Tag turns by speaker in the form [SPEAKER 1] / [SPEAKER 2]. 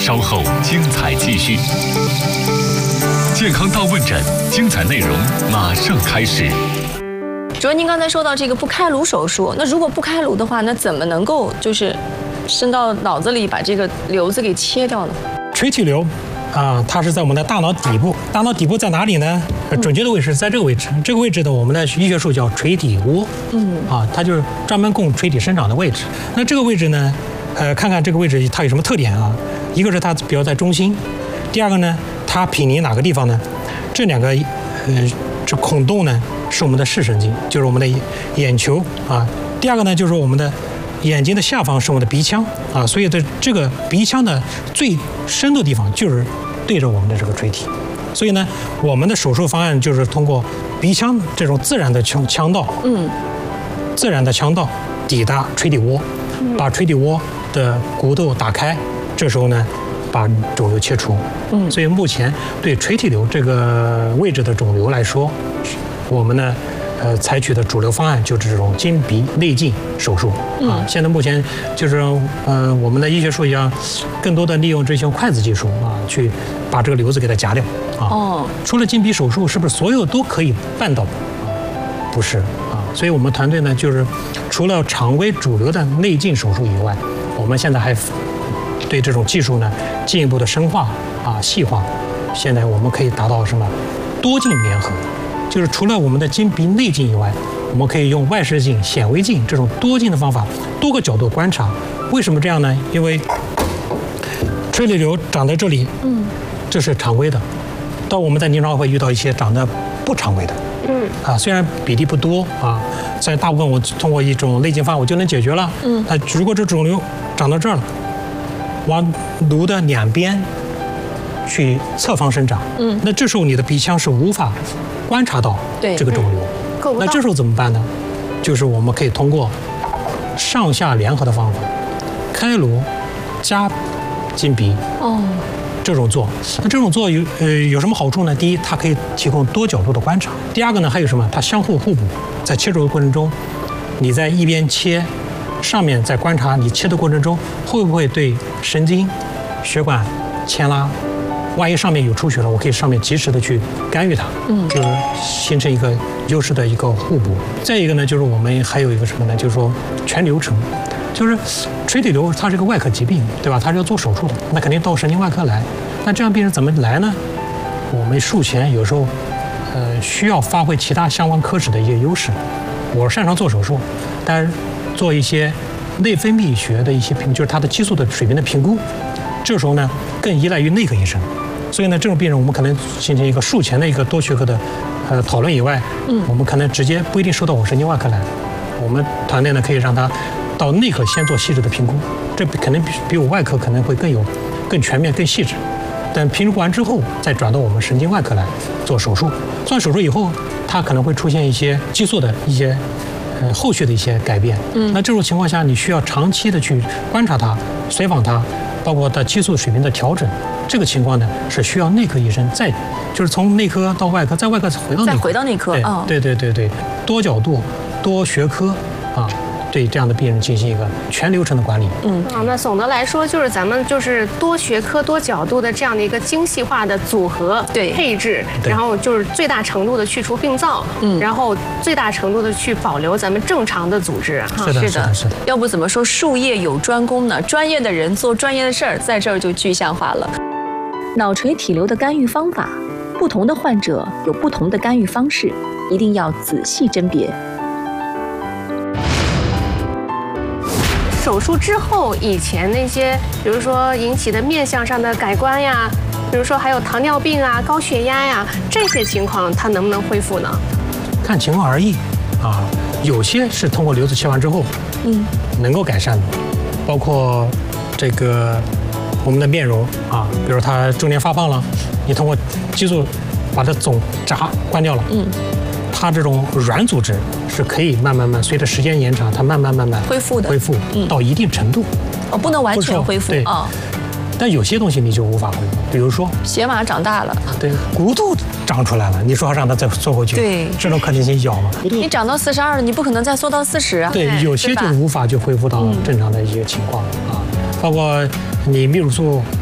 [SPEAKER 1] 稍后精彩继续。健康到问诊，精彩内容马上开始。
[SPEAKER 2] 主任，您刚才说到这个不开颅手术，那如果不开颅的话，那怎么能够就是伸到脑子里把这个瘤子给切掉呢？
[SPEAKER 3] 垂体瘤它是在我们的大脑底部。大脑底部在哪里呢？准确的位置是在这个位置。这个位置呢，我们的医学术叫垂体窝。它就是专门供垂体生长的位置。那这个位置呢，看看这个位置它有什么特点啊？一个是它比较在中心，第二个呢，它毗邻哪个地方呢？这两个这孔洞呢是我们的视神经，就是我们的眼球啊。第二个呢就是我们的眼睛的下方是我们的鼻腔啊，所以在这个鼻腔的最深的地方就是对着我们的这个垂体。所以呢，我们的手术方案就是通过鼻腔这种自然的腔道，自然的腔道抵达垂体窝，把垂体窝的骨头打开，这时候呢，把肿瘤切除。所以目前对垂体瘤这个位置的肿瘤来说，我们呢，采取的主流方案就是这种经鼻内镜手术啊。现在目前就是我们的医学术语更多的利用这些筷子技术啊，去把这个瘤子给它夹掉啊。除了经鼻手术，是不是所有都可以办到？不是啊。所以我们团队呢，就是除了常规主流的内镜手术以外，我们现在还对这种技术呢进一步的深化细化。现在我们可以达到什么？多镜联合。就是除了我们的经鼻内镜以外，我们可以用外视镜、显微镜这种多镜的方法，多个角度观察。为什么这样呢？因为垂体瘤长在这里，这是常规的，但我们在临床会遇到一些长得不常规的，虽然比例不多在大部分我通过一种内镜方法我就能解决了，那如果这肿瘤长到这儿了，往颅的两边去侧方生长，那这时候你的鼻腔是无法观察到这个肿瘤，那这时候怎么办呢？就是我们可以通过上下联合的方法，开颅加经鼻，这种做。那这种做有什么好处呢？第一，它可以提供多角度的观察；第二个呢，还有什么？它相互互补。在切除的过程中，你在一边切，上面在观察你切的过程中会不会对神经、血管牵拉。万一上面有出血了，我可以上面及时的去干预它，就是形成一个优势的一个互补。再一个呢，就是我们还有一个什么呢？就是说全流程，就是垂体瘤它是个外科疾病，对吧？它是要做手术的，那肯定到神经外科来。那这样病人怎么来呢？我们术前有时候需要发挥其他相关科室的一些优势。我擅长做手术，但是做一些内分泌学的一些就是它的激素的水平的评估，这时候呢更依赖于内科医生。所以呢，这种病人我们可能形成一个术前的一个多学科的讨论以外，我们可能直接不一定收到我神经外科来，我们团队呢可以让他到内科先做细致的评估，这可能比我外科可能会更全面、更细致。等评估完之后，再转到我们神经外科来做手术。做完手术以后，它可能会出现一些激素的一些后续的一些改变。那这种情况下，你需要长期的去观察它、随访它，包括它激素水平的调整。这个情况呢，是需要内科医生就是从内科到外科，在外科回到内科，
[SPEAKER 2] 再回到内科。
[SPEAKER 3] 对，多角度、多学科对这样的病人进行一个全流程的管理。
[SPEAKER 4] 那总的来说，就是咱们就是多学科、多角度的这样的一个精细化的组合配置，然后就是最大程度的去除病灶，然后最大程度的去保留咱们正常的组织。
[SPEAKER 2] 是的。要不怎么说术业有专攻呢？专业的人做专业的事儿，在这儿就具象化了。脑垂体瘤的干预方法，不同的患者有不同的干预方式，一定要仔细甄别。
[SPEAKER 4] 手术之后，以前那些比如说引起的面相上的改观呀，比如说还有糖尿病高血压呀，这些情况它能不能恢复呢？
[SPEAKER 3] 看情况而异有些是通过瘤子切完之后，能够改善的，包括这个我们的面容比如他中年发胖了，你通过激素把它总闸关掉了，它这种软组织是可以慢慢随着时间延长，它慢慢恢复到一定程度。
[SPEAKER 2] 不能完全恢复
[SPEAKER 3] 但有些东西你就无法恢复，比如说
[SPEAKER 2] 血码长大了，
[SPEAKER 3] 骨头长出来了，你说让它再缩回去，这种可能性小吗？
[SPEAKER 2] 你长到42了，你不可能再缩到40啊。
[SPEAKER 3] 有些就无法就恢复到正常的一些情况包括你泌乳素